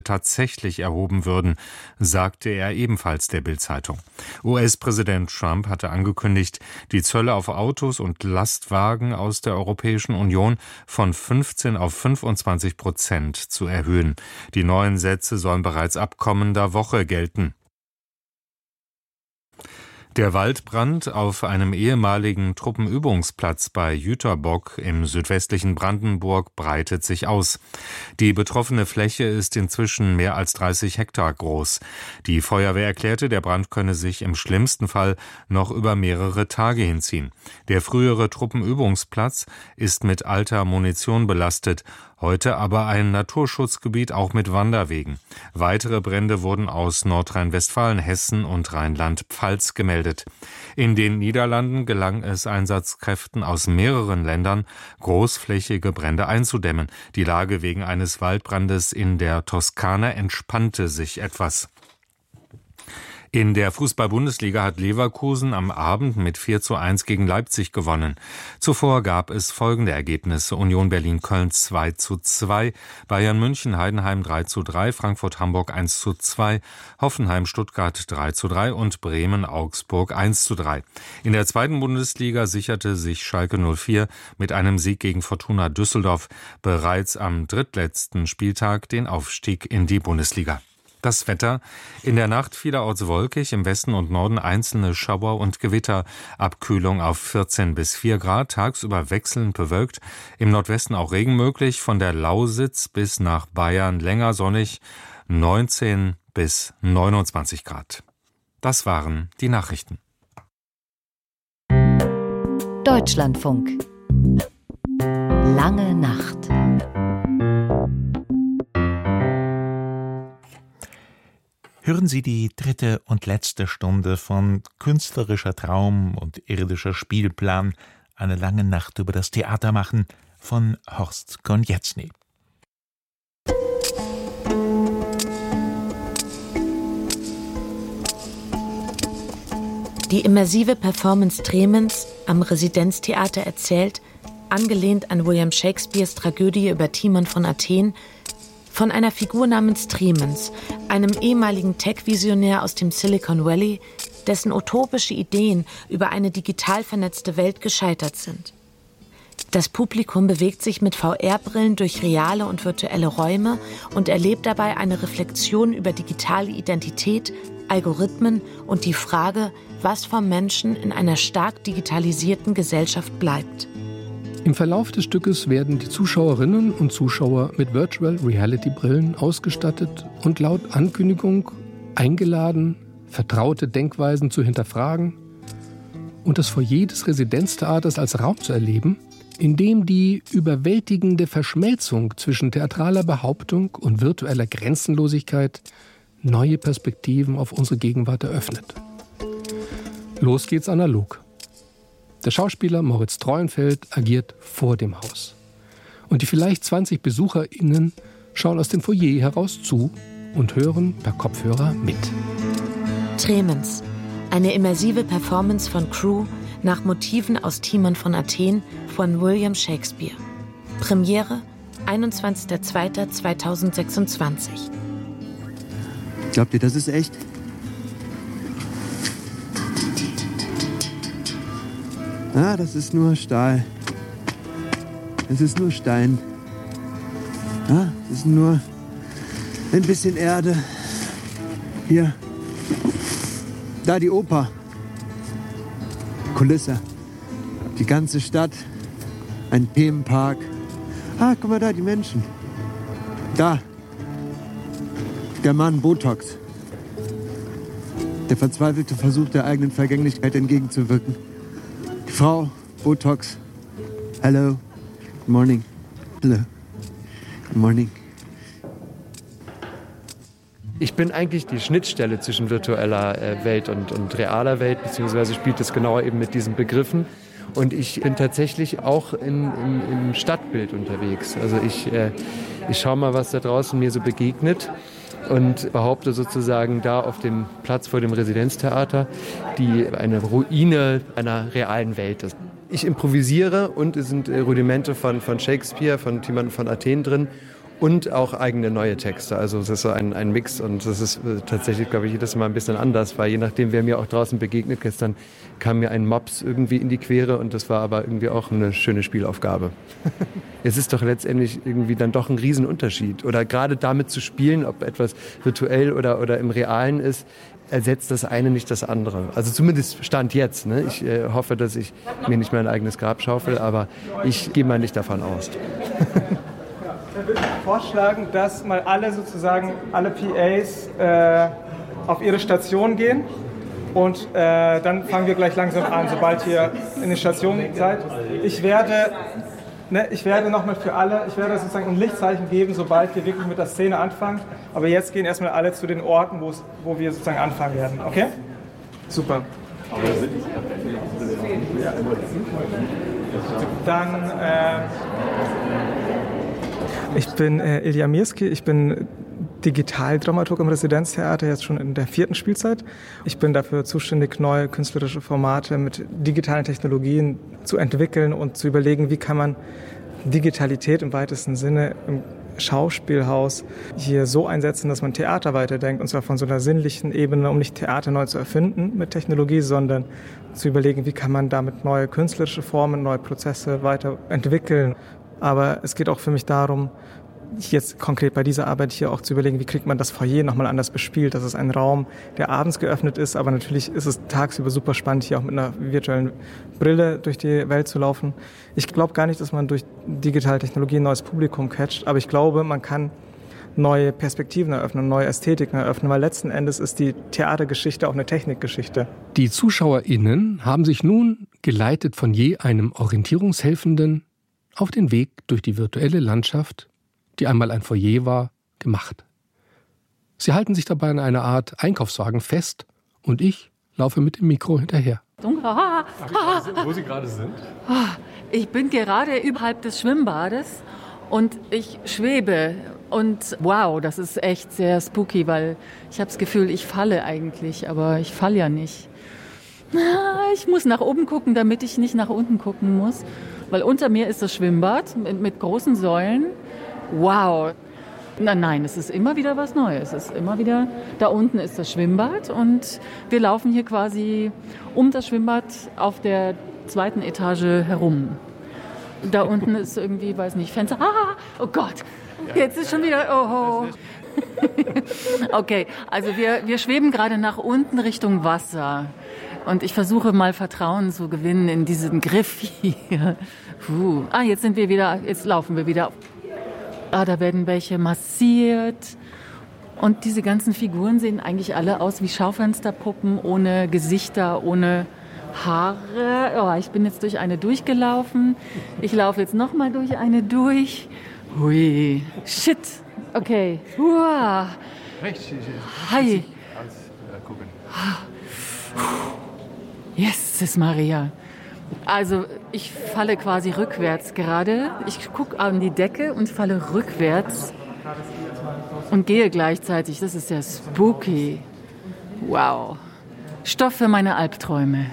tatsächlich erhoben würden, sagte er ebenfalls der Bild-Zeitung. US-Präsident Trump hatte angekündigt, die Zölle auf Autos und Lastwagen aus der Europäischen Union von 15 auf 25% zu erhöhen. Die neuen Sätze sollen bereits ab kommender Woche gelten. Der Waldbrand auf einem ehemaligen Truppenübungsplatz bei Jüterbock im südwestlichen Brandenburg breitet sich aus. Die betroffene Fläche ist inzwischen mehr als 30 Hektar groß. Die Feuerwehr erklärte, der Brand könne sich im schlimmsten Fall noch über mehrere Tage hinziehen. Der frühere Truppenübungsplatz ist mit alter Munition belastet. Heute aber ein Naturschutzgebiet, auch mit Wanderwegen. Weitere Brände wurden aus Nordrhein-Westfalen, Hessen und Rheinland-Pfalz gemeldet. In den Niederlanden gelang es Einsatzkräften aus mehreren Ländern, großflächige Brände einzudämmen. Die Lage wegen eines Waldbrandes in der Toskana entspannte sich etwas. In der Fußball-Bundesliga hat Leverkusen am Abend mit 4:1 gegen Leipzig gewonnen. Zuvor gab es folgende Ergebnisse: Union Berlin-Köln 2:2, Bayern München Heidenheim 3:3, Frankfurt-Hamburg 1:2, Hoffenheim-Stuttgart 3:3 und Bremen-Augsburg 1:3. In der zweiten Bundesliga sicherte sich Schalke 04 mit einem Sieg gegen Fortuna Düsseldorf bereits am drittletzten Spieltag den Aufstieg in die Bundesliga. Das Wetter: in der Nacht vielerorts wolkig, im Westen und Norden einzelne Schauer und Gewitter, Abkühlung auf 14 bis 4 Grad, tagsüber wechselnd bewölkt, im Nordwesten auch Regen möglich, von der Lausitz bis nach Bayern länger sonnig, 19 bis 29 Grad. Das waren die Nachrichten. Deutschlandfunk. Lange Nacht. Hören Sie die dritte und letzte Stunde von Künstlerischer Traum und irdischer Spielplan, eine lange Nacht über das Theater machen, von Horst Konieczny. Die immersive Performance Tremens am Residenztheater erzählt, angelehnt an William Shakespeares Tragödie über Timon von Athen, von einer Figur namens Tremens, einem ehemaligen Tech-Visionär aus dem Silicon Valley, dessen utopische Ideen über eine digital vernetzte Welt gescheitert sind. Das Publikum bewegt sich mit VR-Brillen durch reale und virtuelle Räume und erlebt dabei eine Reflexion über digitale Identität, Algorithmen und die Frage, was vom Menschen in einer stark digitalisierten Gesellschaft bleibt. Im Verlauf des Stückes werden die Zuschauerinnen und Zuschauer mit Virtual Reality Brillen ausgestattet und laut Ankündigung eingeladen, vertraute Denkweisen zu hinterfragen und das Foyer des Residenztheaters als Raum zu erleben, in dem die überwältigende Verschmelzung zwischen theatraler Behauptung und virtueller Grenzenlosigkeit neue Perspektiven auf unsere Gegenwart eröffnet. Los geht's analog. Der Schauspieler Moritz Treuenfeld agiert vor dem Haus. Und die vielleicht 20 BesucherInnen schauen aus dem Foyer heraus zu und hören per Kopfhörer mit. Tremens, eine immersive Performance von Crew nach Motiven aus Timon von Athen von William Shakespeare. Premiere 21.02.2026. Glaubt ihr, das ist echt? Ah, das ist nur Stahl. Es ist nur Stein. Ah, es ist nur ein bisschen Erde. Hier. Da die Oper. Kulisse. Die ganze Stadt. Ein Themenpark. Ah, guck mal da, die Menschen. Da. Der Mann Botox. Der verzweifelte Versuch der eigenen Vergänglichkeit entgegenzuwirken. Die Frau Botox. Hello. Good morning. Hello. Good morning. Ich bin eigentlich die Schnittstelle zwischen virtueller Welt und realer Welt, beziehungsweise spielt es genauer eben mit diesen Begriffen. Und ich bin tatsächlich auch im Stadtbild unterwegs. Also ich schaue mal, was da draußen mir so begegnet und behaupte sozusagen da auf dem Platz vor dem Residenztheater, die eine Ruine einer realen Welt ist. Ich improvisiere und es sind Rudimente von Shakespeare, von Timon von Athen drin. und auch eigene neue Texte. Also es ist so ein Mix und das ist tatsächlich, glaube ich, jedes Mal ein bisschen anders, weil je nachdem, wer mir auch draußen begegnet, gestern kam mir ein Mops irgendwie in die Quere und das war aber irgendwie auch eine schöne Spielaufgabe. Es ist doch letztendlich irgendwie dann doch ein Riesenunterschied. Oder gerade damit zu spielen, ob etwas virtuell oder im Realen ist, ersetzt das eine nicht das andere. Also zumindest Stand jetzt. Ne? Ich hoffe, dass ich mir nicht mein eigenes Grab schaufel, aber ich gehe mal nicht davon aus. Dann würde ich vorschlagen, dass mal alle PAs auf ihre Station gehen und dann fangen wir gleich langsam an, sobald ihr in den Stationen seid. Ich werde nochmal für alle, sozusagen ein Lichtzeichen geben, sobald wir wirklich mit der Szene anfangen. Aber jetzt gehen erstmal alle zu den Orten, wo wir sozusagen anfangen werden. Okay? Super. Dann, ich bin Ilja Mirski, ich bin Digitaldramaturg am Residenztheater, jetzt schon in der 4. Spielzeit. Ich bin dafür zuständig, neue künstlerische Formate mit digitalen Technologien zu entwickeln und zu überlegen, wie kann man Digitalität im weitesten Sinne im Schauspielhaus hier so einsetzen, dass man Theater weiterdenkt, und zwar von so einer sinnlichen Ebene, um nicht Theater neu zu erfinden mit Technologie, sondern zu überlegen, wie kann man damit neue künstlerische Formen, neue Prozesse weiterentwickeln. Aber es geht auch für mich darum, jetzt konkret bei dieser Arbeit hier auch zu überlegen, wie kriegt man das Foyer nochmal anders bespielt. Das ist ein Raum, der abends geöffnet ist, aber natürlich ist es tagsüber super spannend, hier auch mit einer virtuellen Brille durch die Welt zu laufen. Ich glaube gar nicht, dass man durch digitale Technologie ein neues Publikum catcht, aber ich glaube, man kann neue Perspektiven eröffnen, neue Ästhetiken eröffnen, weil letzten Endes ist die Theatergeschichte auch eine Technikgeschichte. Die ZuschauerInnen haben sich nun, geleitet von je einem Orientierungshelfenden, auf den Weg durch die virtuelle Landschaft, die einmal ein Foyer war, gemacht. Sie halten sich dabei an einer Art Einkaufswagen fest und ich laufe mit dem Mikro hinterher. Wo Sie gerade sind? Ich bin gerade überhalb des Schwimmbades und ich schwebe. Und wow, das ist echt sehr spooky, weil ich habe das Gefühl, ich falle eigentlich, aber ich falle ja nicht. Ich muss nach oben gucken, damit ich nicht nach unten gucken muss, weil unter mir ist das Schwimmbad mit großen Säulen. Wow. Nein, es ist immer wieder was Neues. Es ist immer wieder, da unten ist das Schwimmbad und wir laufen hier quasi um das Schwimmbad auf der 2. Etage herum. Da unten ist irgendwie, weiß nicht, Fenster. Oh Gott, jetzt ist schon wieder, oh. Okay, also wir schweben gerade nach unten Richtung Wasser. Und ich versuche mal Vertrauen zu gewinnen in diesen Griff hier. Jetzt laufen wir wieder. Da werden welche massiert. Und diese ganzen Figuren sehen eigentlich alle aus wie Schaufensterpuppen, ohne Gesichter, ohne Haare. Ich bin jetzt durch eine durchgelaufen. Ich laufe jetzt nochmal durch eine durch. Hui. Shit. Okay. Uah. Hi. Jesus Maria. Also ich falle quasi rückwärts gerade. Ich gucke an die Decke und falle rückwärts und gehe gleichzeitig. Das ist ja spooky. Wow. Stoff für meine Albträume.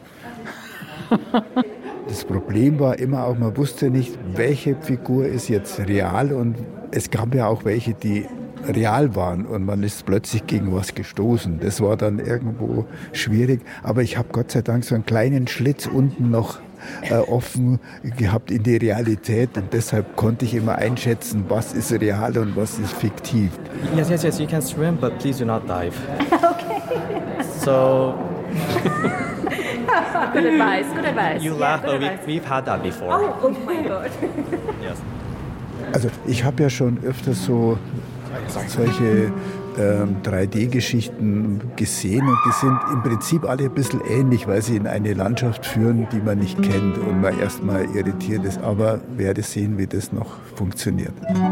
Das Problem war immer auch, man wusste nicht, welche Figur ist jetzt real, und es gab ja auch welche, die real waren und man ist plötzlich gegen was gestoßen. Das war dann irgendwo schwierig, aber ich habe Gott sei Dank so einen kleinen Schlitz unten noch offen gehabt in die Realität, und deshalb konnte ich immer einschätzen, was ist real und was ist fiktiv. Yes, you can swim, but please do not dive. Okay. So... Good advice. You laugh, but we've had that before. Oh my God. Yes. Also ich habe ja schon öfters solche 3D-Geschichten gesehen, und die sind im Prinzip alle ein bisschen ähnlich, weil sie in eine Landschaft führen, die man nicht kennt und man erstmal irritiert ist. Aber werde sehen, wie das noch funktioniert.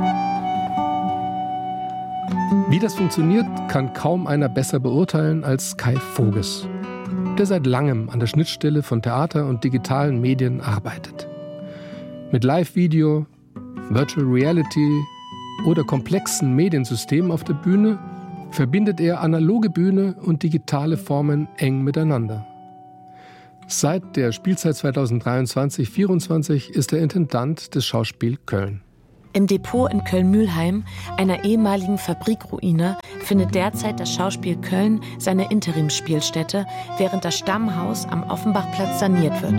Wie das funktioniert, kann kaum einer besser beurteilen als Kai Voges, der seit langem an der Schnittstelle von Theater und digitalen Medien arbeitet. Mit Live-Video, Virtual Reality oder komplexen Mediensystemen auf der Bühne verbindet er analoge Bühne und digitale Formen eng miteinander. Seit der Spielzeit 2023/24 ist er Intendant des Schauspiel Köln. Im Depot in Köln-Mühlheim, einer ehemaligen Fabrikruine, findet derzeit das Schauspiel Köln seine Interimsspielstätte, während das Stammhaus am Offenbachplatz saniert wird.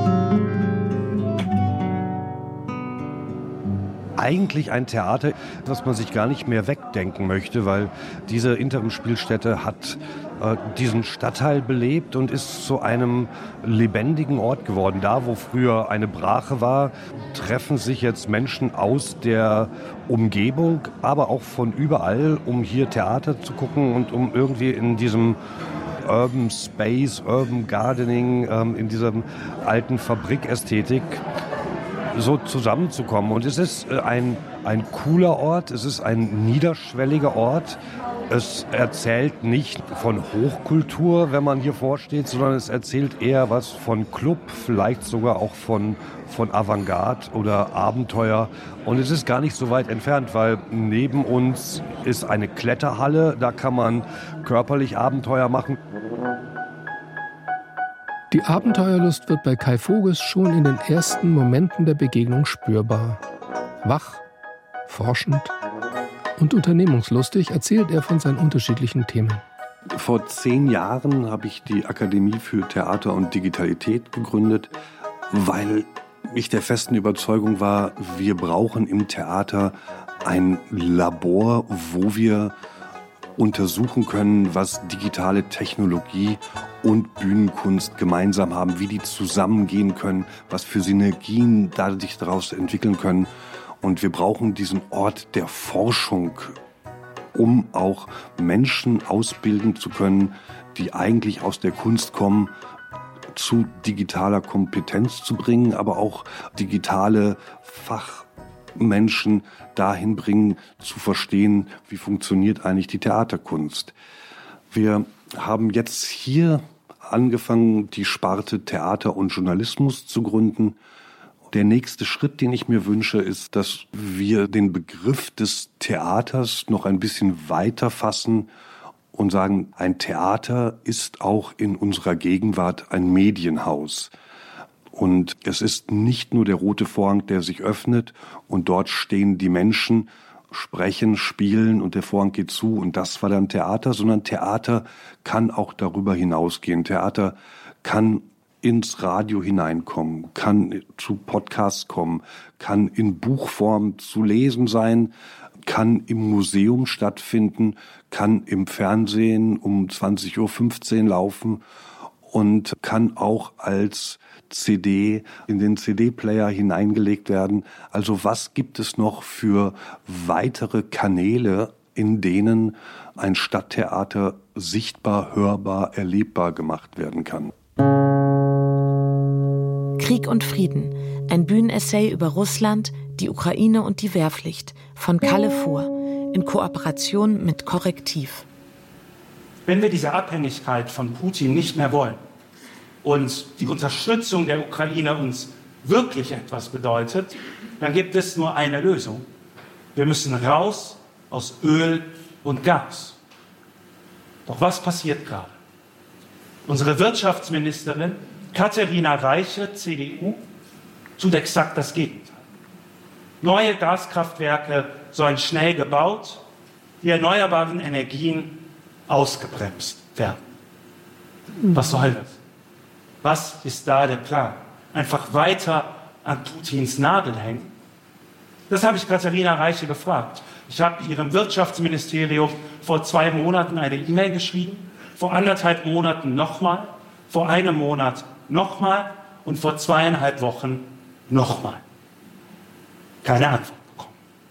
Eigentlich ein Theater, das man sich gar nicht mehr wegdenken möchte, weil diese Interimsspielstätte hat diesen Stadtteil belebt und ist zu einem lebendigen Ort geworden. Da, wo früher eine Brache war, treffen sich jetzt Menschen aus der Umgebung, aber auch von überall, um hier Theater zu gucken und um irgendwie in diesem Urban Space, Urban Gardening, in dieser alten Fabrikästhetik so zusammenzukommen. Und es ist ein cooler Ort, es ist ein niederschwelliger Ort. Es erzählt nicht von Hochkultur, wenn man hier vorsteht, sondern es erzählt eher was von Club, vielleicht sogar auch von Avantgarde oder Abenteuer. Und es ist gar nicht so weit entfernt, weil neben uns ist eine Kletterhalle, da kann man körperlich Abenteuer machen. Die Abenteuerlust wird bei Kai Voges schon in den ersten Momenten der Begegnung spürbar. Wach, forschend und unternehmungslustig erzählt er von seinen unterschiedlichen Themen. Vor 10 Jahren habe ich die Akademie für Theater und Digitalität gegründet, weil ich der festen Überzeugung war, wir brauchen im Theater ein Labor, wo wir untersuchen können, was digitale Technologie und Bühnenkunst gemeinsam haben, wie die zusammengehen können, was für Synergien sich daraus entwickeln können. Und wir brauchen diesen Ort der Forschung, um auch Menschen ausbilden zu können, die eigentlich aus der Kunst kommen, zu digitaler Kompetenz zu bringen, aber auch digitale Fachmenschen dahin bringen, zu verstehen, wie funktioniert eigentlich die Theaterkunst. Wir haben jetzt hier angefangen, die Sparte Theater und Journalismus zu gründen. Der nächste Schritt, den ich mir wünsche, ist, dass wir den Begriff des Theaters noch ein bisschen weiter fassen und sagen, ein Theater ist auch in unserer Gegenwart ein Medienhaus. Und es ist nicht nur der rote Vorhang, der sich öffnet und dort stehen die Menschen, sprechen, spielen und der Vorhang geht zu und das war dann Theater, sondern Theater kann auch darüber hinausgehen. Theater kann ins Radio hineinkommen, kann zu Podcasts kommen, kann in Buchform zu lesen sein, kann im Museum stattfinden, kann im Fernsehen um 20.15 Uhr laufen und kann auch als CD in den CD-Player hineingelegt werden. Also was gibt es noch für weitere Kanäle, in denen ein Stadttheater sichtbar, hörbar, erlebbar gemacht werden kann? Krieg und Frieden, ein Bühnenessay über Russland, die Ukraine und die Wehrpflicht von Kalle Fuhr in Kooperation mit Korrektiv. Wenn wir diese Abhängigkeit von Putin nicht mehr wollen und die Unterstützung der Ukraine uns wirklich etwas bedeutet, dann gibt es nur eine Lösung. Wir müssen raus aus Öl und Gas. Doch was passiert gerade? Unsere Wirtschaftsministerin Katharina Reiche, CDU, tut exakt das Gegenteil. Neue Gaskraftwerke sollen schnell gebaut, die erneuerbaren Energien ausgebremst werden. Was soll das? Was ist da der Plan? Einfach weiter an Putins Nadel hängen? Das habe ich Katharina Reiche gefragt. Ich habe ihrem Wirtschaftsministerium vor 2 Monaten eine E-Mail geschrieben, vor 1,5 Monaten nochmal, vor 1 Monat nochmal und vor 2,5 Wochen nochmal. Keine Antwort bekommen.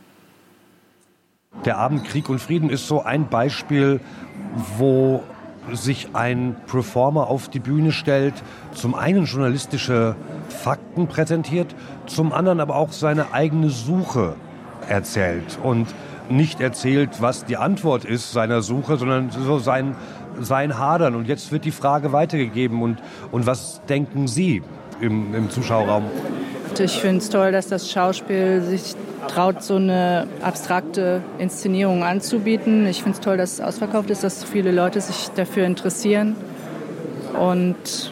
Der Abend Krieg und Frieden ist so ein Beispiel, wo sich ein Performer auf die Bühne stellt, zum einen journalistische Fakten präsentiert, zum anderen aber auch seine eigene Suche erzählt und nicht erzählt, was die Antwort ist seiner Suche, sondern so sein Hadern. Und jetzt wird die Frage weitergegeben. Und was denken Sie im Zuschauerraum? Ich finde es toll, dass das Schauspiel sich traut, so eine abstrakte Inszenierung anzubieten. Ich finde es toll, dass es ausverkauft ist, dass so viele Leute sich dafür interessieren. Und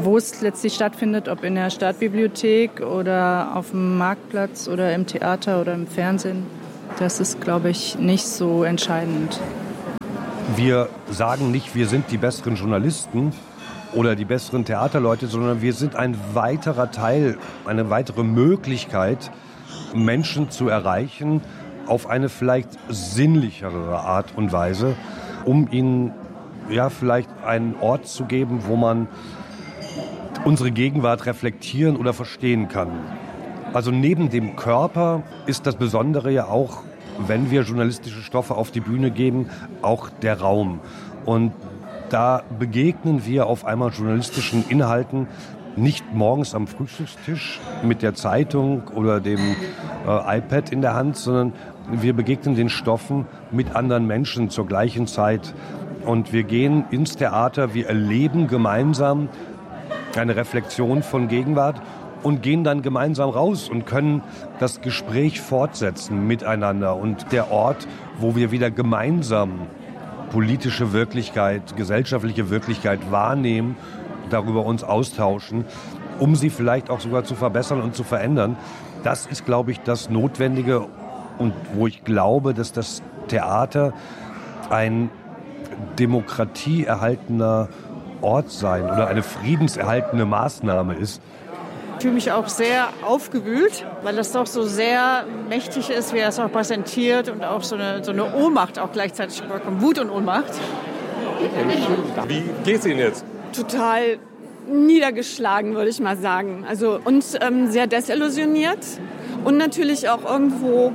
wo es letztlich stattfindet, ob in der Stadtbibliothek oder auf dem Marktplatz oder im Theater oder im Fernsehen, das ist, glaube ich, nicht so entscheidend. Wir sagen nicht, wir sind die besseren Journalisten oder die besseren Theaterleute, sondern wir sind ein weiterer Teil, eine weitere Möglichkeit, Menschen zu erreichen auf eine vielleicht sinnlichere Art und Weise, um ihnen vielleicht einen Ort zu geben, wo man unsere Gegenwart reflektieren oder verstehen kann. Also neben dem Körper ist das Besondere ja auch, wenn wir journalistische Stoffe auf die Bühne geben, auch der Raum. Und da begegnen wir auf einmal journalistischen Inhalten nicht morgens am Frühstückstisch mit der Zeitung oder dem iPad in der Hand, sondern wir begegnen den Stoffen mit anderen Menschen zur gleichen Zeit. Und wir gehen ins Theater, wir erleben gemeinsam eine Reflexion von Gegenwart und gehen dann gemeinsam raus und können das Gespräch fortsetzen miteinander. Und der Ort, wo wir wieder gemeinsam politische Wirklichkeit, gesellschaftliche Wirklichkeit wahrnehmen, darüber uns austauschen, um sie vielleicht auch sogar zu verbessern und zu verändern. Das ist, glaube ich, das Notwendige und wo ich glaube, dass das Theater ein demokratieerhaltener Ort sein oder eine friedenserhaltende Maßnahme ist. Ich fühle mich auch sehr aufgewühlt, weil das doch so sehr mächtig ist, wie er es auch präsentiert und auch so eine Ohnmacht auch gleichzeitig vorkommt. Wut und Ohnmacht. Wie geht's Ihnen jetzt? Total niedergeschlagen, würde ich mal sagen. Also uns sehr desillusioniert und natürlich auch irgendwo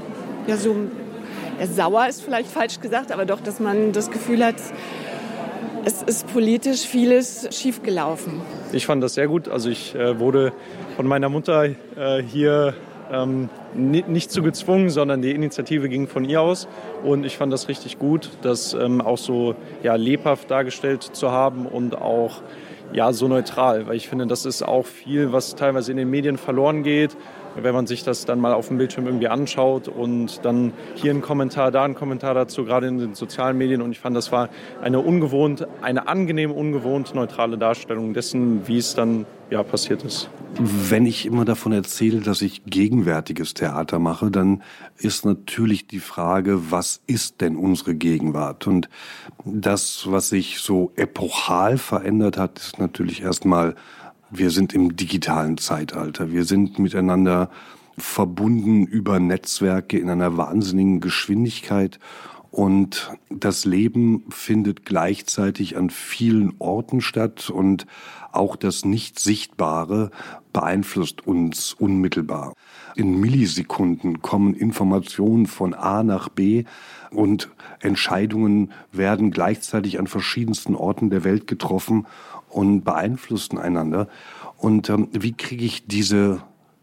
sauer ist vielleicht falsch gesagt, aber doch, dass man das Gefühl hat, es ist politisch vieles schiefgelaufen. Ich fand das sehr gut. Also ich wurde von meiner Mutter hier nicht zu gezwungen, sondern die Initiative ging von ihr aus. Und ich fand das richtig gut, das auch so lebhaft dargestellt zu haben und auch so neutral. Weil ich finde, das ist auch viel, was teilweise in den Medien verloren geht. Wenn man sich das dann mal auf dem Bildschirm irgendwie anschaut und dann hier ein Kommentar, da ein Kommentar dazu, gerade in den sozialen Medien. Und ich fand, das war eine angenehm ungewohnt neutrale Darstellung dessen, wie es dann passiert ist. Wenn ich immer davon erzähle, dass ich gegenwärtiges Theater mache, dann ist natürlich die Frage, was ist denn unsere Gegenwart? Und das, was sich so epochal verändert hat, ist natürlich erstmal, wir sind im digitalen Zeitalter. Wir sind miteinander verbunden über Netzwerke in einer wahnsinnigen Geschwindigkeit. Und das Leben findet gleichzeitig an vielen Orten statt. Und auch das Nicht-Sichtbare beeinflusst uns unmittelbar. In Millisekunden kommen Informationen von A nach B und Entscheidungen werden gleichzeitig an verschiedensten Orten der Welt getroffen und beeinflussen einander. Und wie kriege ich diese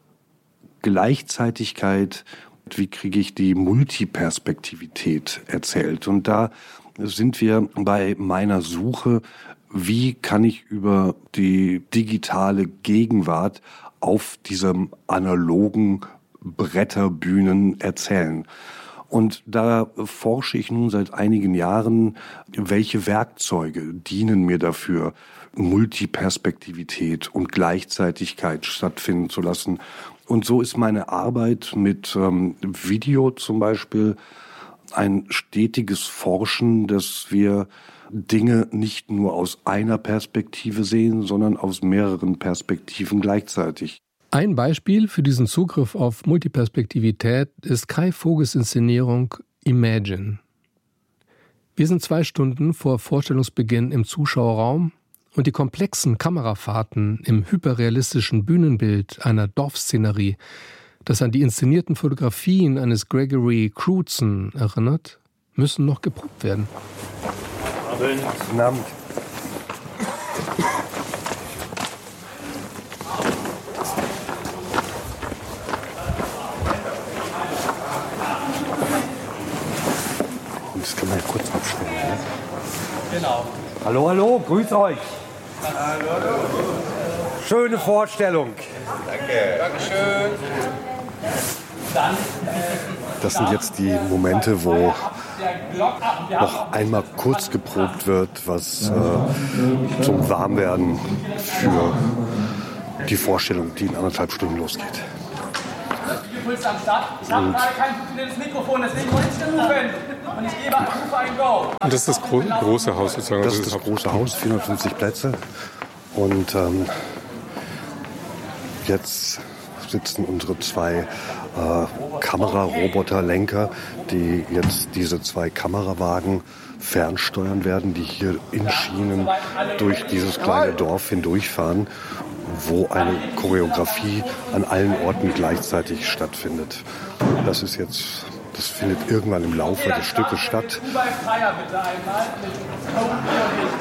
Gleichzeitigkeit, wie kriege ich die Multiperspektivität erzählt? Und da sind wir bei meiner Suche, wie kann ich über die digitale Gegenwart auf diesem analogen Bretterbühnen erzählen. Und da forsche ich nun seit einigen Jahren, welche Werkzeuge dienen mir dafür, Multiperspektivität und Gleichzeitigkeit stattfinden zu lassen. Und so ist meine Arbeit mit Video zum Beispiel ein stetiges Forschen, dass wir Dinge nicht nur aus einer Perspektive sehen, sondern aus mehreren Perspektiven gleichzeitig. Ein Beispiel für diesen Zugriff auf Multiperspektivität ist Kai Voges Inszenierung Imagine. Wir sind 2 Stunden vor Vorstellungsbeginn im Zuschauerraum und die komplexen Kamerafahrten im hyperrealistischen Bühnenbild einer Dorfszenerie, das an die inszenierten Fotografien eines Gregory Crewdson erinnert, müssen noch geprobt werden. Guten Abend. Das kann man ja kurz abstellen. Ne? Genau. Hallo, grüß euch. Hallo. Schöne Vorstellung. Danke. Dankeschön. Dann, Das sind jetzt die Momente, wo noch einmal kurz geprobt wird, was zum Warmwerden für die Vorstellung, die in 1,5 Stunden losgeht. Puls am Start. Ich habe gerade kein funktionierendes Mikrofon, deswegen muss ich rufen. Und ich gebe Rufe ein Go. Und das ist das große Haus sozusagen? Das ist das große Haus, 450 Plätze. Und jetzt sitzen unsere 2 Kameraroboterlenker, die jetzt diese 2 Kamerawagen fernsteuern werden, die hier in Schienen durch dieses kleine Dorf hindurchfahren, wo eine Choreografie an allen Orten gleichzeitig stattfindet. Das findet irgendwann im Laufe des Stückes statt.